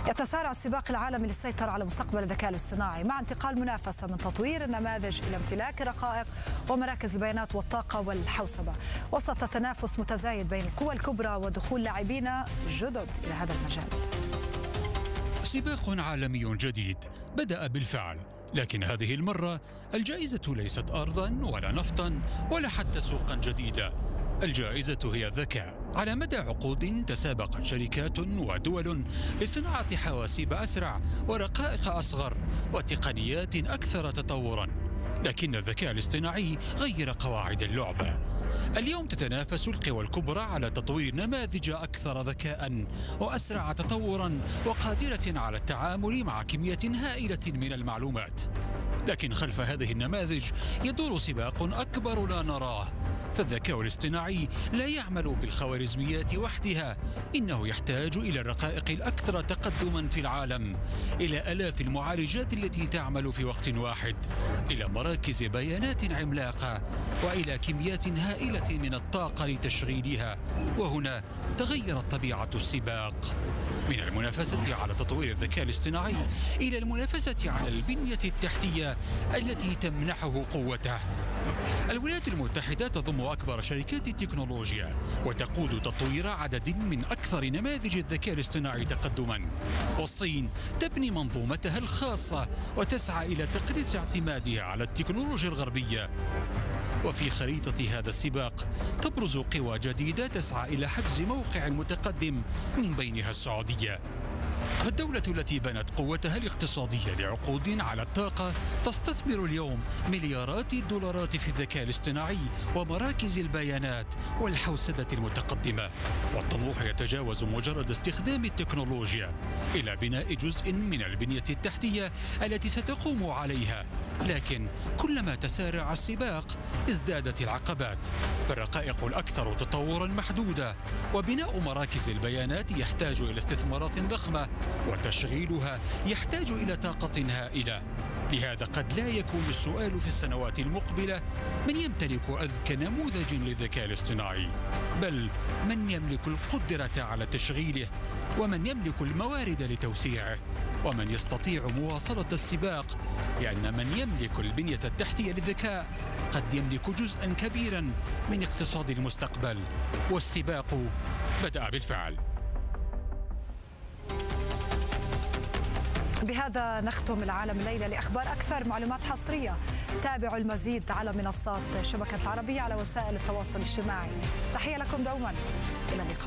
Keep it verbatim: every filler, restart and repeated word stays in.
يتسارع السباق العالمي للسيطرة على مستقبل الذكاء الاصطناعي مع انتقال منافسة من تطوير النماذج إلى امتلاك الرقائق ومراكز البيانات والطاقة والحوسبة، وسط تنافس متزايد بين القوى الكبرى ودخول لاعبين جدد إلى هذا المجال. سباق عالمي جديد بدأ بالفعل، لكن هذه المرة الجائزة ليست أرضاً ولا نفطاً ولا حتى سوقاً جديدة. الجائزة هي الذكاء. على مدى عقود تسابقت شركات ودول لصناعة حواسيب أسرع ورقائق أصغر وتقنيات أكثر تطوراً، لكن الذكاء الاصطناعي غير قواعد اللعبة. اليوم تتنافس القوى الكبرى على تطوير نماذج أكثر ذكاء وأسرع تطورا وقادرة على التعامل مع كمية هائلة من المعلومات، لكن خلف هذه النماذج يدور سباق أكبر لا نراه. فالذكاء الاصطناعي لا يعمل بالخوارزميات وحدها، إنه يحتاج إلى الرقائق الأكثر تقدما في العالم، إلى آلاف المعالجات التي تعمل في وقت واحد، إلى مراكز بيانات عملاقة، وإلى كميات هائلة من الطاقة لتشغيلها. وهنا تغيرت طبيعة السباق من المنافسة على تطوير الذكاء الاصطناعي إلى المنافسة على البنية التحتية التي تمنحه قوته. الولايات المتحدة تضم أكبر شركات التكنولوجيا وتقود تطوير عدد من أكثر نماذج الذكاء الاصطناعي تقدما، والصين تبني منظومتها الخاصة وتسعى إلى تقليص اعتمادها على التكنولوجيا الغربية. وفي خريطة هذا السباق تبرز قوى جديدة تسعى إلى حجز موقع متقدم، من بينها السعودية. فالدولة التي بنت قوتها الاقتصادية لعقود على الطاقة تستثمر اليوم مليارات الدولارات في الذكاء الاصطناعي ومراكز البيانات والحوسبة المتقدمة، والطموح يتجاوز مجرد استخدام التكنولوجيا إلى بناء جزء من البنية التحتية التي ستقوم عليها. لكن كلما تسارع السباق ازدادت العقبات، فالرقائق الأكثر تطورا محدودة، وبناء مراكز البيانات يحتاج إلى استثمارات ضخمة، وتشغيلها يحتاج إلى طاقة هائلة. لهذا قد لا يكون السؤال في السنوات المقبلة من يمتلك أذكى نموذج للذكاء الاصطناعي، بل من يملك القدرة على تشغيله، ومن يملك الموارد لتوسيعه، ومن يستطيع مواصلة السباق، لأن من يملك البنية التحتية للذكاء قد يملك جزءا كبيرا من اقتصاد المستقبل. والسباق بدأ بالفعل. بهذا نختم العالم الليلة. لأخبار أكثر معلومات حصرية تابعوا المزيد على منصات شبكة العربية على وسائل التواصل الاجتماعي. تحية لكم دوما، إلى اللقاء.